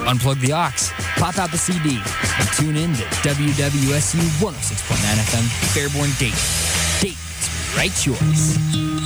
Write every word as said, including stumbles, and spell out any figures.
Unplug the aux, pop out the C D, and tune in to W W S U one oh six point nine F M, Fairborn, Dayton. Dayton's right choice.